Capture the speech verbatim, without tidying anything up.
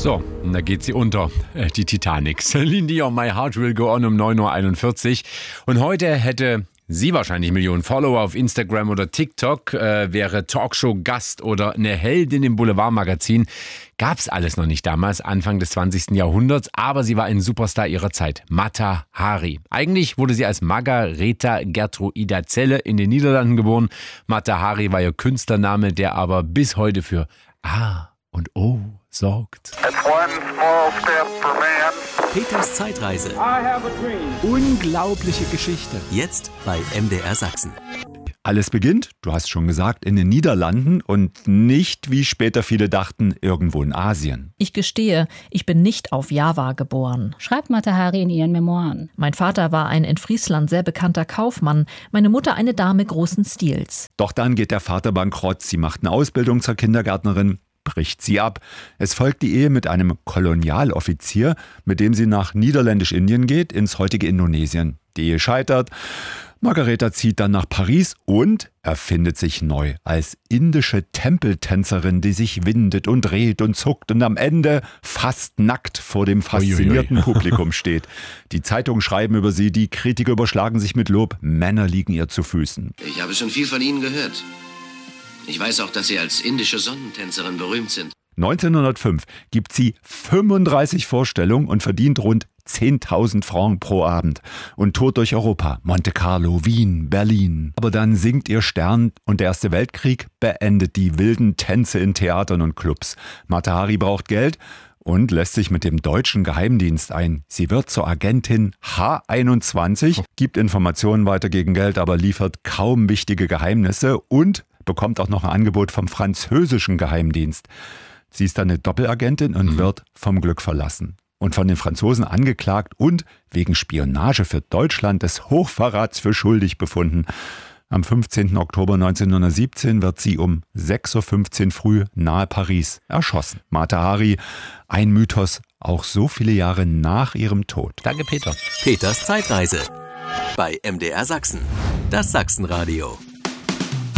So, und da geht sie unter, äh, die Titanic. Celine Dion, My Heart Will Go On um neun Uhr einundvierzig. Und heute hätte sie wahrscheinlich Millionen Follower auf Instagram oder TikTok, äh, wäre Talkshow-Gast oder eine Heldin im Boulevardmagazin. Gab's alles noch nicht damals, Anfang des zwanzigsten Jahrhunderts, aber sie war ein Superstar ihrer Zeit, Mata Hari. Eigentlich wurde sie als Margareta Gertruida Zelle in den Niederlanden geboren. Mata Hari war ihr Künstlername, der aber bis heute für A und O sorgt. Peters Zeitreise. Unglaubliche Geschichte. Jetzt bei M D R Sachsen. Alles beginnt, du hast schon gesagt, in den Niederlanden und nicht, wie später viele dachten, irgendwo in Asien. Ich gestehe, ich bin nicht auf Java geboren, schreibt Mata Hari in ihren Memoiren. Mein Vater war ein in Friesland sehr bekannter Kaufmann, meine Mutter eine Dame großen Stils. Doch dann geht der Vater bankrott, sie macht eine Ausbildung zur Kindergärtnerin, bricht sie ab. Es folgt die Ehe mit einem Kolonialoffizier, mit dem sie nach Niederländisch-Indien geht, ins heutige Indonesien. Die Ehe scheitert. Margareta zieht dann nach Paris und erfindet sich neu als indische Tempeltänzerin, die sich windet und dreht und zuckt und am Ende fast nackt vor dem faszinierten Uiuiui. Publikum steht. Die Zeitungen schreiben über sie, die Kritiker überschlagen sich mit Lob, Männer liegen ihr zu Füßen. Ich habe schon viel von Ihnen gehört. Ich weiß auch, dass Sie als indische Sonnentänzerin berühmt sind. neunzehnhundertfünf gibt sie fünfunddreißig Vorstellungen und verdient rund zehntausend Francs pro Abend und tourt durch Europa, Monte Carlo, Wien, Berlin. Aber dann sinkt ihr Stern und der Erste Weltkrieg beendet die wilden Tänze in Theatern und Clubs. Mata Hari braucht Geld und lässt sich mit dem deutschen Geheimdienst ein. Sie wird zur Agentin H einundzwanzig, gibt Informationen weiter gegen Geld, aber liefert kaum wichtige Geheimnisse und bekommt auch noch ein Angebot vom französischen Geheimdienst. Sie ist dann eine Doppelagentin und wird vom Glück verlassen. Und von den Franzosen angeklagt und wegen Spionage für Deutschland des Hochverrats für schuldig befunden. Am fünfzehnten Oktober neunzehnhundertsiebzehn wird sie um sechs Uhr fünfzehn früh nahe Paris erschossen. Mata Hari, ein Mythos, auch so viele Jahre nach ihrem Tod. Danke, Peter. Peters Zeitreise bei M D R Sachsen. Das Sachsenradio.